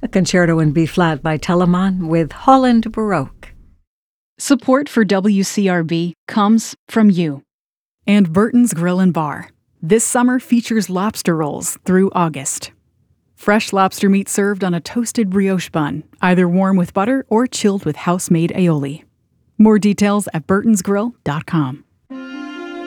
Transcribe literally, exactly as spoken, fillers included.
a concerto in B-flat by Telemann with Holland Baroque. Support for W C R B comes from you. And Burton's Grill and Bar. This summer features lobster rolls through August. Fresh lobster meat served on a toasted brioche bun, either warm with butter or chilled with house-made aioli. More details at burtons grill dot com.